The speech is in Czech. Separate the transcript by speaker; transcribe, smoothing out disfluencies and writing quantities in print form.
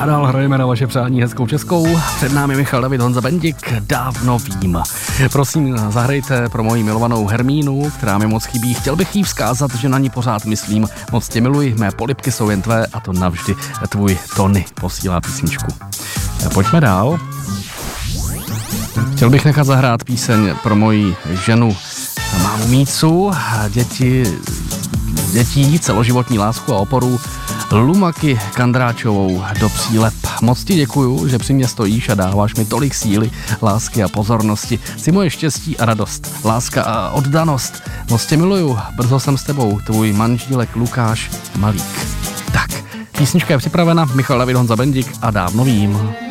Speaker 1: A dál hrajeme na vaše přání hezkou českou. Před námi Michal David, Honza Bendik, Dávno vím. Prosím, zahrajte pro moji milovanou Hermínu, která mi moc chybí. Chtěl bych jí vzkázat, že na ní pořád myslím. Moc tě miluji, mé polibky jsou jen tvé a to navždy. Tvůj Tony posílá písničku. Pojďme dál. Chtěl bych nechat zahrát píseň pro moji ženu mámu Mícu, dětí, celoživotní lásku a oporu, Lumaky Kandráčovou do Přílep. Moc ti děkuju, že při mě stojíš a dáváš mi tolik síly, lásky a pozornosti. Jsi moje štěstí a radost, láska a oddanost. Moc tě miluju, brzo jsem s tebou, tvůj manžílek Lukáš Malík. Tak, písnička je připravena, Michal David, Honza Bendik a Dávno vím.